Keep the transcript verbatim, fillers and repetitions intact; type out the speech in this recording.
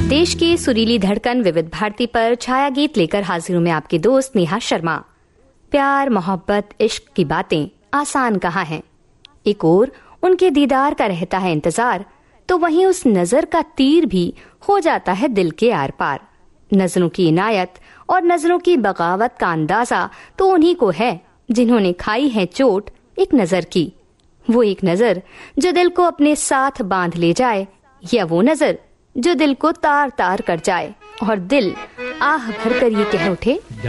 देश की सुरीली धड़कन विविध भारती पर छाया गीत लेकर हाजिर हूं मैं आपकी दोस्त नेहा शर्मा। प्यार मोहब्बत इश्क की बातें आसान कहाँ हैं। एक ओर उनके दीदार का रहता है इंतजार, तो वहीं उस नजर का तीर भी हो जाता है दिल के आर पार। नजरों की इनायत और नजरों की बगावत का अंदाजा तो उन्हीं को है जिन्होंने खाई है चोट एक नजर की। वो एक नजर जो दिल को अपने साथ बांध ले जाए, या वो नजर जो दिल को तार तार कर जाए और दिल आह भरकर ये कह उठे,